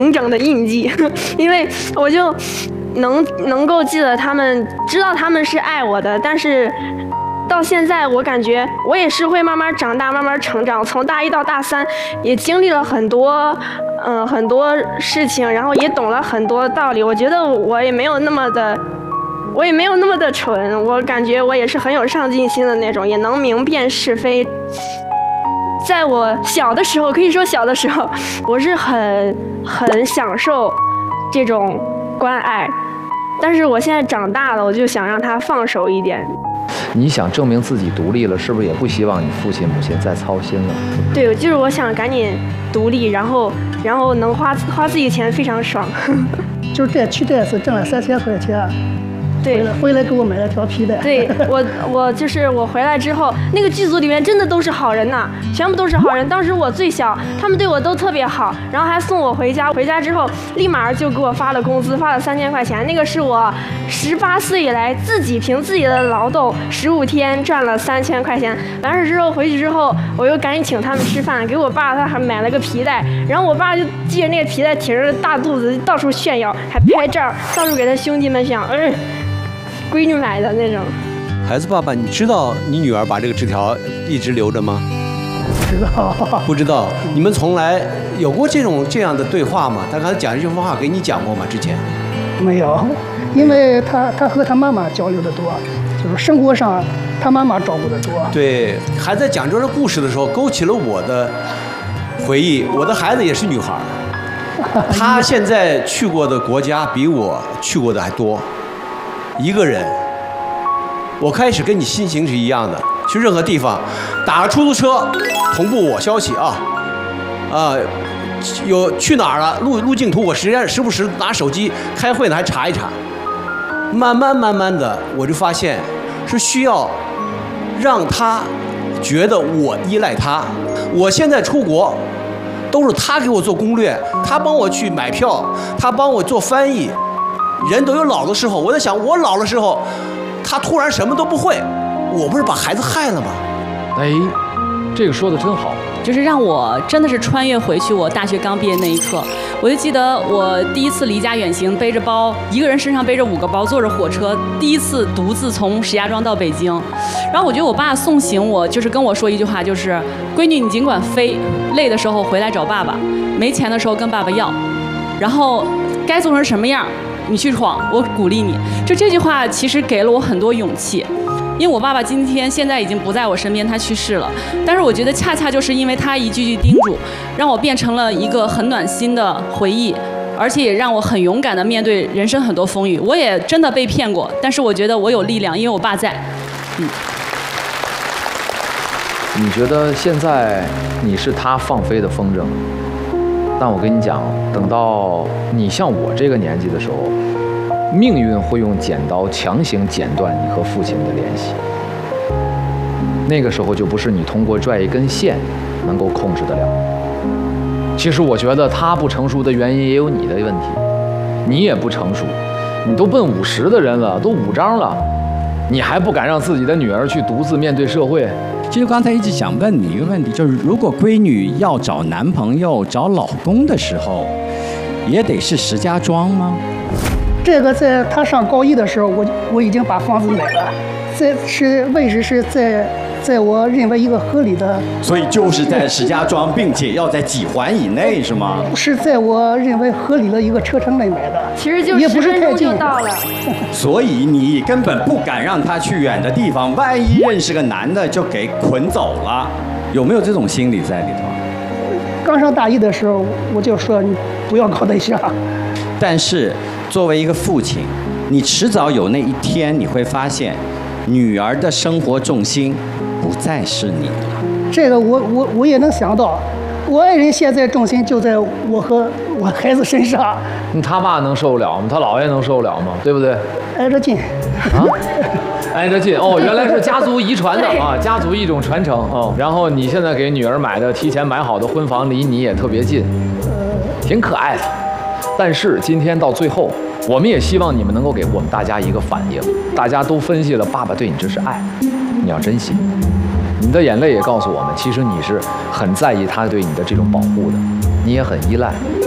整整的印记，因为我就能够记得他们，知道他们是爱我的，但是到现在我感觉我也是会慢慢长大，慢慢成长，从大1到大3也经历了很多事情，然后也懂了很多道理。我觉得我也没有那么的蠢，我感觉我也是很有上进心的那种，也能明辨是非。在我小的时候，可以说小的时候，我是很享受这种关爱，但是我现在长大了，我就想让他放手一点。 你想证明自己独立了，是不是也不希望你父亲母亲再操心了？ 对，就是我想赶紧独立，然后能花自己钱，非常爽。 就是去这次挣了3000块钱。 对， 回来给我买了条皮带。 对，我回来之后，那个剧组里面真的都是好人呐，全部都是好人。当时我最小，他们对我都特别好，然后还送我回家。回家之后，立马就给我发了工资，发了3000块钱。那个是我18岁以来凭自己的劳动15天赚了3000块钱。完事之后回去之后，我又赶紧请他们吃饭，给我爸他还买了个皮带，然后我爸就系着那个皮带，挺着大肚子到处炫耀，还拍照，到处给他兄弟们炫耀，闺女买的那种。 孩子爸爸，你知道你女儿把这个纸条一直留着吗？ 不知道。 不知道。你们从来有过这样的对话吗？他刚才讲这番话给你讲过吗？之前没有，因为他和他妈妈交流的多，就是生活上他妈妈照顾的多。 对，还在讲这个故事的时候，勾起了我的回忆。我的孩子也是女孩，她现在去过的国家比我去过的还多。一个人，我开始跟你心情是一样的，去任何地方打个出租车，同步我消息有去哪儿了，路径图我时不时拿手机开会呢还查一查。慢慢的，我就发现是需要让他觉得我依赖他。我现在出国都是他给我做攻略，他帮我去买票，他帮我做翻译。人都有老的时候，我在想，我老的时候，他突然什么都不会，我不是把孩子害了吗？ 哎，这个说的真好， 就是让我真的是穿越回去我大学刚毕业那一刻。我就记得我第一次离家远行，背着包，一个人身上背着5个包，坐着火车，第一次独自从石家庄到北京。然后我觉得我爸送行我，就是跟我说一句话，就是闺女你尽管飞，累的时候回来找爸爸，没钱的时候跟爸爸要，然后该做成什么样你去闯，我鼓励你。就这句话其实给了我很多勇气，因为我爸爸现在已经不在我身边，他去世了。但是我觉得恰恰就是因为他一句句叮嘱，让我变成了一个很暖心的回忆，而且也让我很勇敢地面对人生很多风雨。我也真的被骗过，但是我觉得我有力量，因为我爸在。 你觉得现在你是他放飞的风筝？但我跟你讲，等到你像我这个年纪的时候，命运会用剪刀强行剪断你和父亲的联系。那个时候就不是你通过拽一根线能够控制得了。其实我觉得他不成熟的原因也有你的问题，你也不成熟，你都奔50的人了，都5张了，你还不敢让自己的女儿去独自面对社会。 其实刚才一直想问你一个问题，就是如果闺女要找男朋友、找老公的时候，也得是石家庄吗？ 这个在她上高1的时候，我已经把房子买了，位置是在我认为一个合理的， 所以就是在石家庄，并且要在几环以内，是吗？ 是在我认为合理的一个车程内买的， 其实就也不是 10分钟太近就到了。 所以你根本不敢让她去远的地方，万一认识个男的就给捆走了，有没有这种心理在里头？ 刚上大1的时候，我就说你不要搞对象。 但是作为一个父亲，你迟早有那一天，你会发现，女儿的生活重心不再是你了。 这个我也能想到，我爱人现在重心就在我和我孩子身上。 他爸能受得了吗？他姥爷能受得了吗？对不对？ 挨着近。 啊，挨着近哦，原来是家族遗传的啊，家族一种传承哦。然后你现在给女儿买的提前买好的婚房离你也特别近，挺可爱的。但是今天到最后，我们也希望你们能够给我们大家一个反应。大家都分析了，爸爸对你这是爱，你要珍惜。你的眼泪也告诉我们，其实你是很在意他对你的这种保护的，你也很依赖。